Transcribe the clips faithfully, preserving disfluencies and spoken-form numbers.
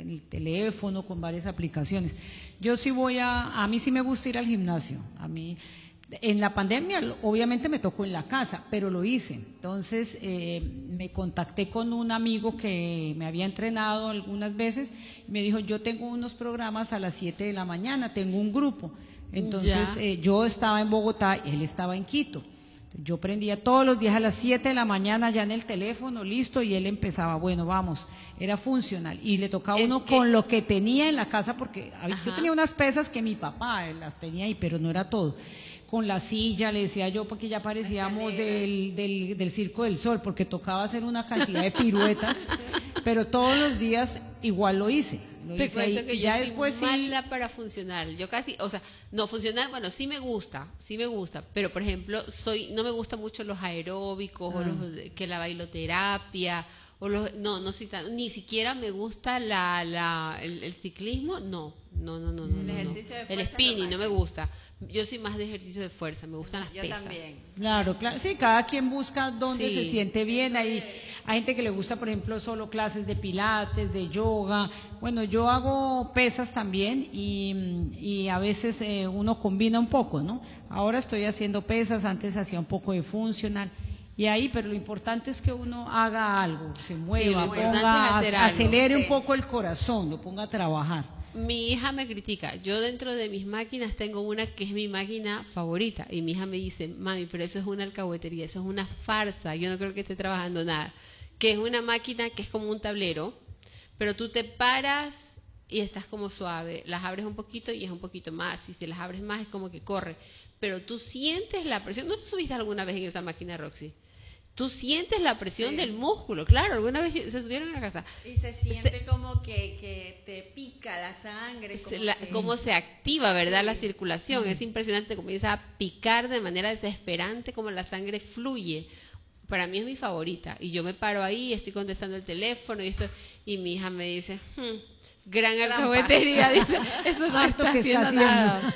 el teléfono, con varias aplicaciones. Yo sí voy a, a mí sí me gusta ir al gimnasio, a mí... En la pandemia obviamente me tocó en la casa, pero lo hice. Entonces eh, me contacté con un amigo que me había entrenado algunas veces, me dijo, yo tengo unos programas a las siete de la mañana, tengo un grupo. Entonces eh, yo estaba en Bogotá, él estaba en Quito. Yo prendía todos los días a las siete de la mañana ya en el teléfono, listo, y él empezaba, bueno, vamos, era funcional. Y le tocaba a uno que, con lo que tenía en la casa, porque ajá, yo tenía unas pesas que mi papá las tenía ahí, pero no era todo. Con la silla, le decía yo, porque ya parecíamos del, del, del Circo del Sol, porque tocaba hacer una cantidad de piruetas, pero todos los días igual lo hice. Lo Te hice cuento ahí, que yo ya soy después mala sí, para funcionar. Yo casi, o sea, no funcionar, bueno, sí me gusta, sí me gusta, pero por ejemplo, soy, no me gustan mucho los aeróbicos ah. o los que la bailoterapia o los, no, no soy tan, ni siquiera me gusta la, la, el, el ciclismo, no, no, no, no, no, el no, ejercicio de el spinning no me gusta. Yo soy más de ejercicio de fuerza, me gustan las yo pesas. También. Claro, claro, sí, cada quien busca dónde sí. se siente bien. Hay, hay gente que le gusta, por ejemplo, solo clases de pilates, de yoga. Bueno, yo hago pesas también y, y a veces eh, uno combina un poco, ¿no? Ahora estoy haciendo pesas, antes hacía un poco de funcional. Y ahí, pero lo importante es que uno haga algo, se mueva, sí, ponga, es acelere algo. un poco el corazón, lo ponga a trabajar. Mi hija me critica, yo dentro de mis máquinas tengo una que es mi máquina favorita y mi hija me dice, mami, pero eso es una alcahuetería, eso es una farsa, yo no creo que esté trabajando nada, que es una máquina que es como un tablero, pero tú te paras y estás como suave, las abres un poquito y es un poquito más, y si las abres más es como que corre, pero tú sientes la presión. ¿No te subiste alguna vez en esa máquina, Roxy? Tú sientes la presión sí. del músculo, claro, alguna vez se subieron a la casa. Y se siente se, como que, que te pica la sangre. Como, la, que, como se activa, ¿verdad? Sí. La circulación, Mm. es impresionante, comienza a picar de manera desesperante, como la sangre fluye. Para mí es mi favorita, y yo me paro ahí, estoy contestando el teléfono, y, esto, y mi hija me dice, hmm, gran alcahuetería, dice, eso no está haciendo nada.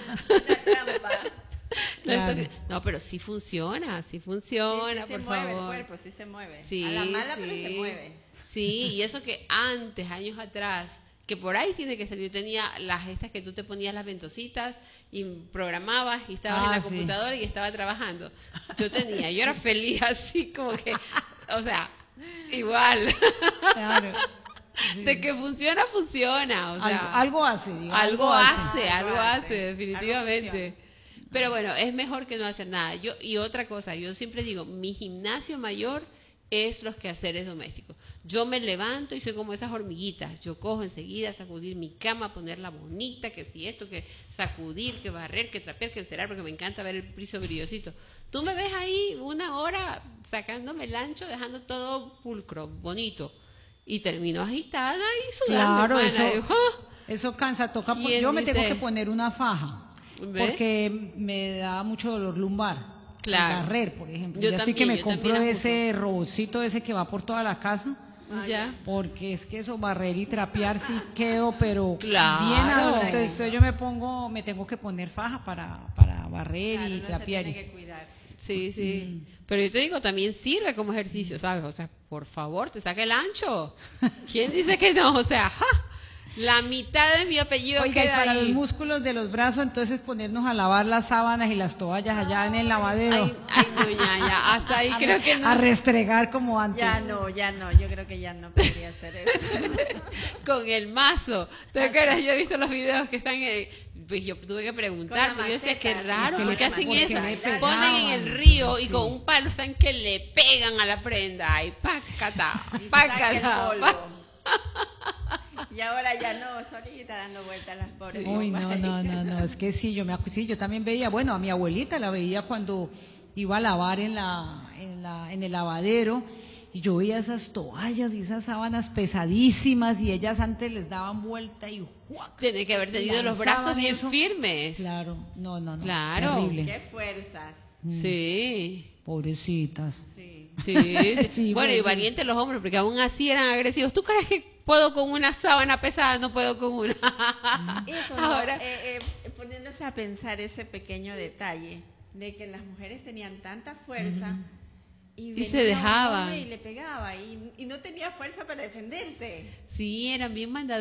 No, claro. está, no, pero sí funciona, sí funciona, sí, sí por se mueve favor. El cuerpo, sí se mueve. Sí, a la mala, sí. pero se mueve. Sí, y eso que antes, años atrás, que por ahí tiene que salir, yo tenía las estas que tú te ponías las ventositas y programabas y estabas ah, en la sí. computadora y estaba trabajando. Yo tenía, yo era feliz así como que, o sea, igual. Claro. Sí. De que funciona, funciona. O sea, algo, algo hace, digamos. Algo, algo hace, hace, algo hace, definitivamente. Pero bueno, es mejor que no hacer nada. Yo, y otra cosa, yo siempre digo, mi gimnasio mayor es los quehaceres domésticos. Yo me levanto y soy como esas hormiguitas. Yo cojo enseguida, sacudir mi cama, ponerla bonita, que si esto, que sacudir, que barrer, que trapear, que encerar, porque me encanta ver el piso brillosito. Tú me ves ahí una hora sacándome el ancho, dejando todo pulcro, bonito. Y termino agitada y sudando. Claro, hermana. eso, y, oh, eso cansa. Toca por, yo me dice? tengo que poner una faja. ¿Ve? Porque me da mucho dolor lumbar. Claro. Barrer, por ejemplo. Yo ya también, estoy que me yo compro ese robotcito ese que va por toda la casa. Ah, ya. Porque es que eso, barrer y trapear sí quedo, pero claro. bien adulto. Entonces yo me pongo, me tengo que poner faja para, para barrer claro, y no trapear. Se tiene que cuidar. Sí, sí. Mm. Pero yo te digo, también sirve como ejercicio, ¿sabes? O sea, por favor, te saca el ancho. ¿Quién dice que no? O sea, ¡ja! La mitad de mi apellido Oiga, queda y para ahí. los músculos de los brazos, entonces ponernos a lavar las sábanas y las toallas allá en el lavadero. Ay, ay no, ya, ya, hasta ahí creo que no. A restregar como antes. Ya no, ya no, yo creo que ya no podría hacer eso. Con el mazo. ¿Te acuerdas? Yo he visto los videos que están en... Pues yo tuve que preguntar, porque yo decía, qué raro, ¿por qué hacen eso? Ponen en el río y sí. con un palo están que le pegan a la prenda. Y pácata, pácata. Y ahora ya no, solita dando vueltas las pobres. Uy, no, no, no, no, es que sí, yo me sí, yo también veía, bueno, a mi abuelita la veía cuando iba a lavar en la, en la, en el lavadero, y yo veía esas toallas y esas sábanas pesadísimas, y ellas antes les daban vuelta y ¡juac! Tiene que haber tenido los brazos bien eso. firmes. Claro, no, no, no. Claro. Terrible. Qué fuerzas. Mm. Sí. Pobrecitas. Sí. Sí, sí. Sí, bueno, bueno, y valientes los hombres, porque aún así eran agresivos. ¿Tú crees que puedo con una sábana pesada? No puedo con una. Eso, ahora, no, eh, eh, poniéndose a pensar ese pequeño detalle de que las mujeres tenían tanta fuerza mm. y, y se dejaban y le pegaba y, y no tenía fuerza para defenderse. Sí, eran bien mandados.